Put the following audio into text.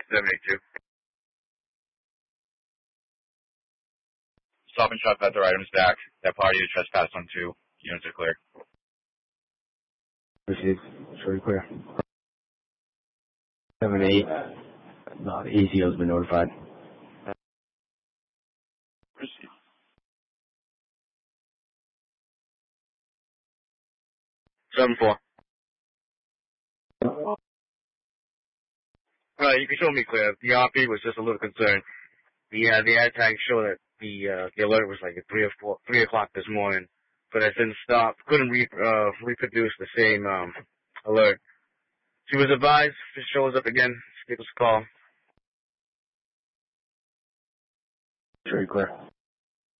782. Stop and shop, got their items back. That party is trespassed on 2. Units are clear. Received. Sorry, clear. 7-8. ACO's been notified. Received. 7-4. You can show me clear. The RP was just a little concerned. The ad tag showed that the alert was like at 3 o'clock this morning, but it didn't stop. Couldn't reproduce the same alert. She was advised if it shows up again, just give us a call. Very clear.